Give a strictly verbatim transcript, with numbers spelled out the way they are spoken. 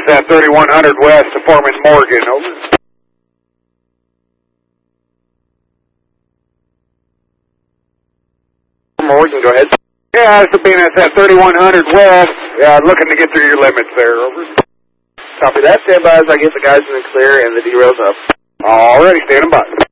us at thirty-one hundred west to Foreman Morgan, over. Morgan, go ahead. Yeah, this is being us at thirty-one hundred west, uh, looking to get through your limits there, over. Copy that. Stand by as I get the guys in the clear and the derail's up. Already standing by.